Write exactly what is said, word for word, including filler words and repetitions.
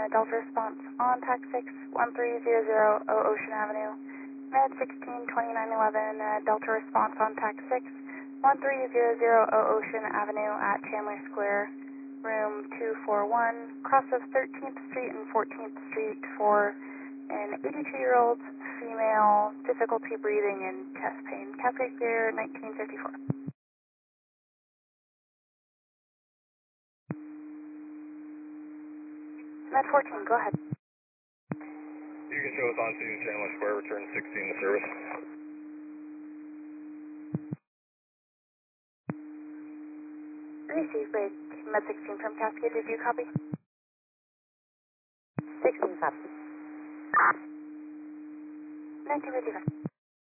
Delta response on TAC six, one three zero zero Ocean Avenue. Med sixteen twenty-nine eleven, uh, Delta response on TAC six, one three zero zero Ocean Avenue at Chandler Square, room two four one, cross of thirteenth Street and fourteenth Street for an eighty-two-year-old female, difficulty breathing and chest pain. Cascade Clear, nineteen fifty-four. Med fourteen, go ahead. You can show us on scene Chandler Square, return sixteen to service. Receive break, Med sixteen from Cascade, did you copy? sixteen copy. nineteen fifty-five.